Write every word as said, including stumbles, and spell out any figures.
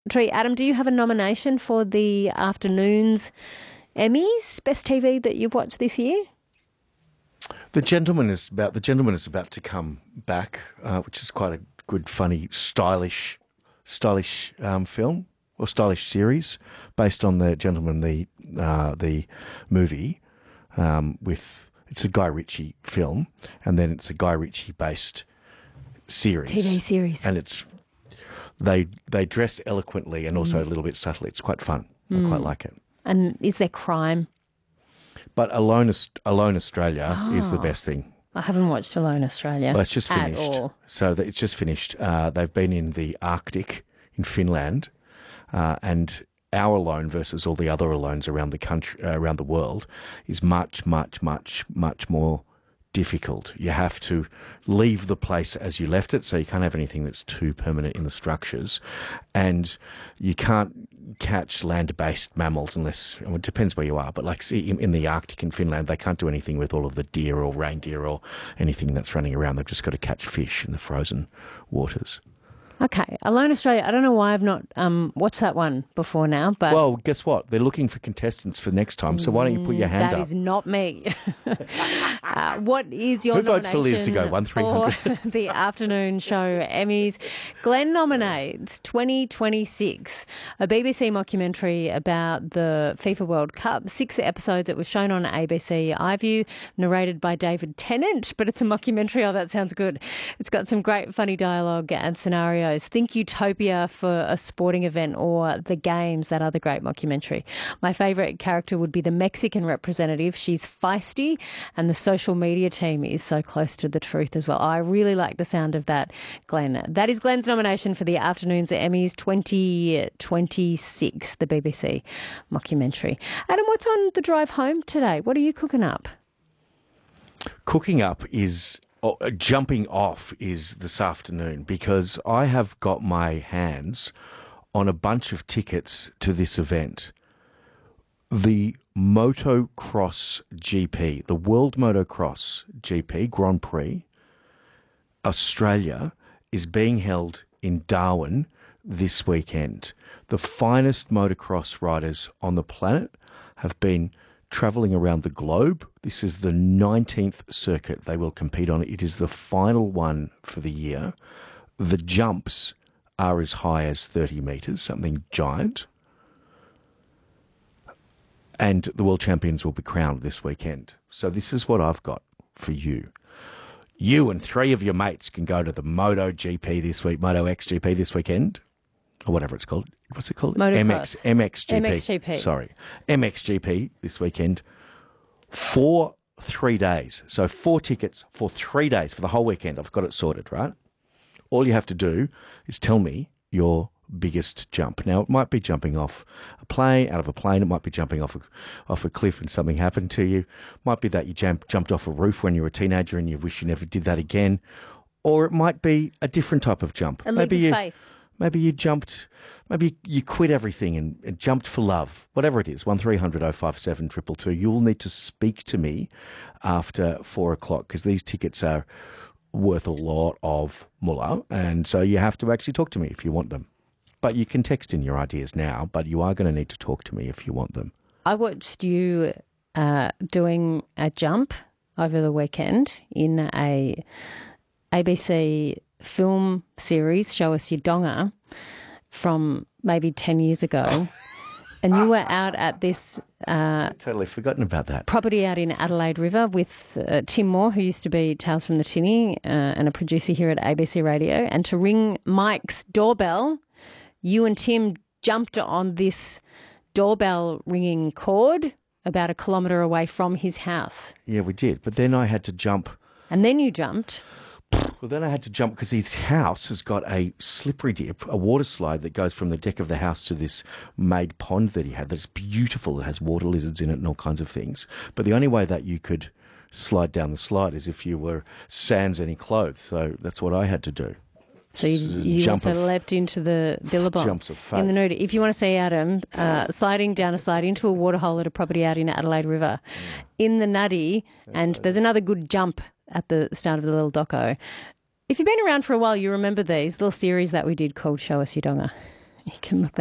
Tree. Adam, do you have a nomination for the afternoon's Emmys, Best T V that you've watched this year? The gentleman is about the gentleman is about to come back, uh, which is quite a good, funny, stylish, stylish um, film or stylish series based on the gentleman the uh, the movie um, with it's a Guy Ritchie film, and then it's a Guy Ritchie based series, T V series, and it's they they dress eloquently and also mm. a little bit subtly. It's quite fun. Mm. I quite like it. And is there crime? But Alone, Alone Australia oh, is the best thing. I haven't watched Alone Australia. Well, it's just finished. At all. So it's just finished. Uh, they've been in the Arctic in Finland, uh, and our Alone versus all the other Alones around the country, uh, around the world, is much, much, much, much more difficult. You have to leave the place as you left it, so you can't have anything that's too permanent in the structures, and you can't catch land-based mammals unless, well, it depends where you are, but like see, in, in the Arctic in Finland, they can't do anything with all of the deer or reindeer or anything that's running around. They've just got to catch fish in the frozen waters. Okay, Alone Australia. I don't know why I've not um, watched that one before now, but well, guess what? They're looking for contestants for next time. So why don't you put your hand that up? That is not me. uh, what is your Who votes nomination for Liz to go one three hundred for the afternoon show Emmys? Glenn nominates twenty twenty-six, a B B C mockumentary about the FIFA World Cup. Six episodes. It was shown on A B C iView, narrated by David Tennant, but it's a mockumentary. Oh, that sounds good. It's got some great funny dialogue and scenarios. Think Utopia for a sporting event or The Games, that other great mockumentary. My favourite character would be the Mexican representative. She's feisty, and the social media team is so close to the truth as well. I really like the sound of that, Glenn. That is Glenn's nomination for the afternoon's Emmys twenty twenty-six, the B B C mockumentary. Adam, what's on the drive home today? What are you cooking up? Cooking up is... Oh, uh, jumping off is this afternoon because I have got my hands on a bunch of tickets to this event. The Motocross G P, the World Motocross G P, Grand Prix, Australia, is being held in Darwin this weekend. The finest motocross riders on the planet have been travelling around the globe. This is the nineteenth circuit they will compete on. It is the final one for the year. The jumps are as high as thirty metres, something giant. And the world champions will be crowned this weekend. So this is what I've got for you. You and three of your mates can go to the Moto G P this week, Moto X G P this weekend, or whatever it's called. What's it called? Motocross. M X, M X G P. M X G P. Sorry. M X G P this weekend for three days. So four tickets for three days for the whole weekend. I've got it sorted, right? All you have to do is tell me your biggest jump. Now, it might be jumping off a plane, out of a plane. It might be jumping off a, off a cliff and something happened to you. It might be that you jump, jumped off a roof when you were a teenager and you wish you never did that again. Or it might be a different type of jump. A leap maybe of you, faith. Maybe you jumped, maybe you quit everything and, and jumped for love. Whatever it is, one three hundred oh five seven two two two. You'll need to speak to me after four o'clock because these tickets are worth a lot of mullah, and so you have to actually talk to me if you want them. But you can text in your ideas now, but you are going to need to talk to me if you want them. I watched you uh, doing a jump over the weekend in a A B C film series, Show Us Your Donga, from maybe ten years ago. And you were out at this uh, totally forgotten about that property out in Adelaide River with uh, Tim Moore, who used to be Tales from the Tinny uh, and a producer here at A B C Radio. And to ring Mike's doorbell, you and Tim jumped on this doorbell ringing cord about a kilometre away from his house. Yeah, we did. But then I had to jump. And then you jumped. Well, then I had to jump because his house has got a slippery dip, a water slide that goes from the deck of the house to this made pond that he had that's beautiful. It has water lizards in it and all kinds of things. But the only way that you could slide down the slide is if you were sans any clothes. So that's what I had to do. So you, you Jump also of, leapt into the billabong jumps of faith. in the nude. If you want to see Adam uh, sliding down a slide into a waterhole at a property out in Adelaide River in the nutty, and there's another good jump at the start of the little doco. If you've been around for a while, you remember these little series that we did called Show Us Your Donga. You can look that